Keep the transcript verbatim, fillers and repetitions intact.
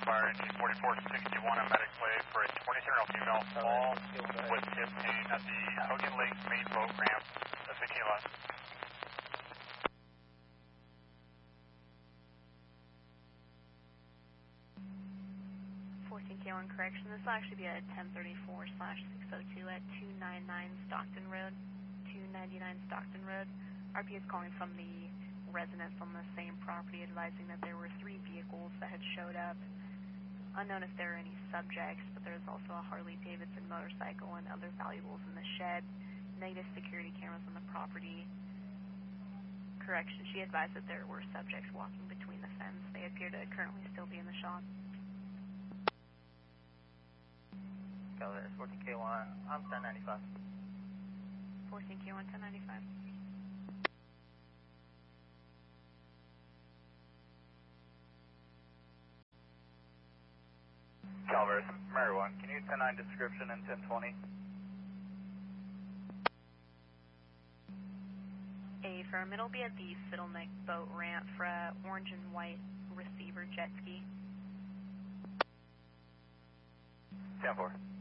Fire engine forty-four sixty-one on medic way for a twenty-three-year-old female fall with hip pain at the Hogan Lake main boat ramp. That's the K L S. fourteen K one correction. This will actually be a ten thirty-four slash six oh two at two ninety-nine Stockton Road. two ninety-nine Stockton Road. R P is calling from the residents on the same property, advising that there were three vehicles that had showed up. Unknown if there are any subjects, but there's also a Harley Davidson motorcycle and other valuables in the shed. Negative security cameras on the property. Correction, she advised that there were subjects walking between the fence. They appear to currently still be in the shop. Color fourteen K one, I'm ten ninety-five. fourteen K one, ten ninety-five. Calvert, Mary one, can you ten nine description and ten twenty? A firm, it'll be at the Fiddleneck boat ramp for a orange and white receiver jet ski. ten four.